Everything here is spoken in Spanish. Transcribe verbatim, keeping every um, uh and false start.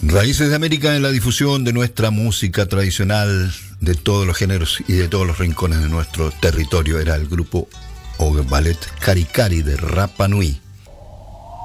Raíces de América en la difusión de nuestra música tradicional de todos los géneros y de todos los rincones de nuestro territorio. Era el grupo o ballet Cari Cari de Rapa Nui.